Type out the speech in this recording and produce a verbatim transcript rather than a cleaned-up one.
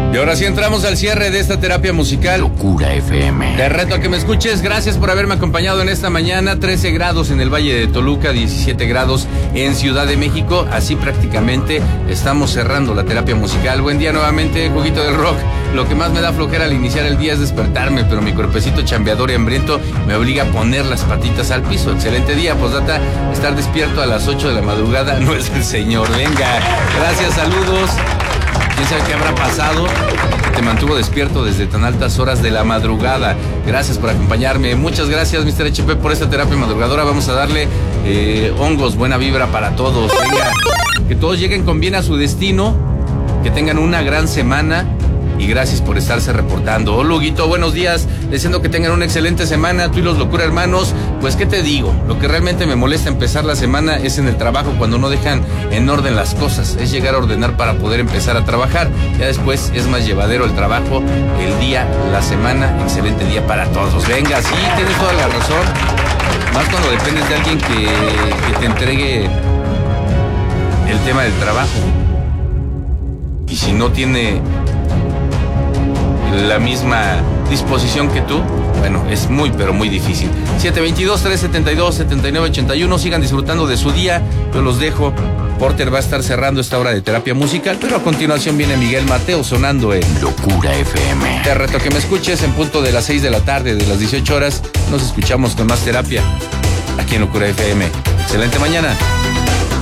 Y ahora sí entramos al cierre de esta terapia musical. Locura F M. Te reto a que me escuches. Gracias por haberme acompañado en esta mañana. trece grados en el Valle de Toluca, diecisiete grados en Ciudad de México. Así prácticamente estamos cerrando la terapia musical. Buen día nuevamente, Juguito del Rock. Lo que más me da flojera al iniciar el día es despertarme, pero mi cuerpecito chambeador y hambriento me obliga a poner las patitas al piso. Excelente día, postdata. Estar despierto a las ocho de la madrugada no es el señor. Venga, gracias, saludos. ¿Quién sabe qué habrá pasado? Te mantuvo despierto desde tan altas horas de la madrugada. Gracias por acompañarme. Muchas gracias, mister H P, por esta terapia madrugadora. Vamos a darle eh, hongos, buena vibra para todos. Venga, que todos lleguen con bien a su destino, que tengan una gran semana. Y gracias por estarse reportando. Hola, Huguito, buenos días. Deseando que tengan una excelente semana. Tú y los Locura Hermanos. Pues, ¿qué te digo? Lo que realmente me molesta empezar la semana es en el trabajo, cuando no dejan en orden las cosas. Es llegar a ordenar para poder empezar a trabajar. Ya después es más llevadero el trabajo, el día, la semana. Excelente día para todos. Venga, sí, tienes toda la razón. Más cuando dependes de alguien que, que te entregue el tema del trabajo. Y si no tiene la misma disposición que tú, bueno, es muy, pero muy difícil. siete veintidós, trescientos setenta y dos, setenta y nueve ochenta y uno. Sigan disfrutando de su día. Yo los dejo. Porter va a estar cerrando esta hora de terapia musical, pero a continuación viene Miguel Mateo sonando en Locura F M. Te reto a que me escuches en punto de las seis de la tarde, de las dieciocho horas. Nos escuchamos con más terapia aquí en Locura F M. Excelente mañana.